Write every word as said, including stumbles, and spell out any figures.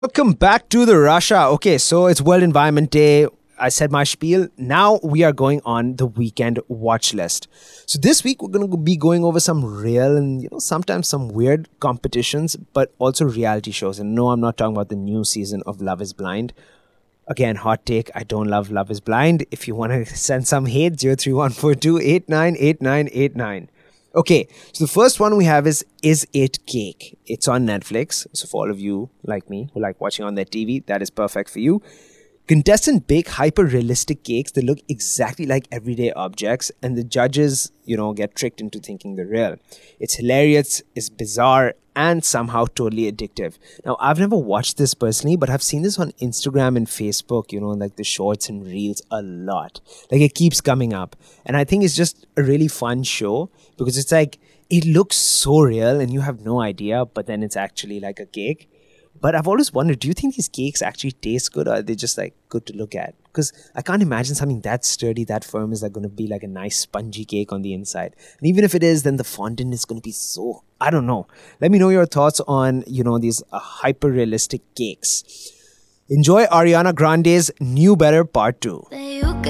Welcome back to the Russia. Okay, so it's World Environment Day. I said my spiel. Now we are going on the weekend watch list. So this week we're going to be going over some real and you know sometimes some weird competitions, but also reality shows. And no, I'm not talking about the new season of Love Is Blind. Again, hot take. I don't love Love Is Blind. If you want to send some hate, zero three one four two eight nine eight nine eight nine. Okay, so the first one we have is Is It Cake? It's on Netflix. So for all of you like me who like watching on their T V, that is perfect for you. Contestants bake hyper-realistic cakes that look exactly like everyday objects, and the judges, you know, get tricked into thinking they're real. It's hilarious, it's bizarre, and somehow totally addictive. Now, I've never watched this personally, but I've seen this on Instagram and Facebook, you know, like the shorts and reels a lot. Like it keeps coming up. And I think it's just a really fun show because it's like, it looks so real and you have no idea, but then it's actually like a cake. But I've always wondered, do you think these cakes actually taste good or are they just like good to look at? Because I can't imagine something that sturdy, that firm is like going to be like a nice spongy cake on the inside. And even if it is, then the fondant is going to be so, I don't know. Let me know your thoughts on, you know, these uh, hyper realistic cakes. Enjoy Ariana Grande's New Better Part two.